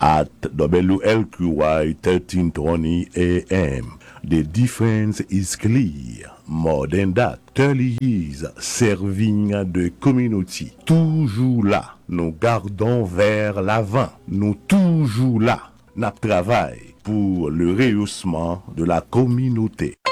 at WLQY 1320 AM. The difference is clear. More than that, 30 years serving the community. Toujours là, nous gardons vers l'avant. Nous toujours là, nous travaillons pour le rehaussement de la communauté.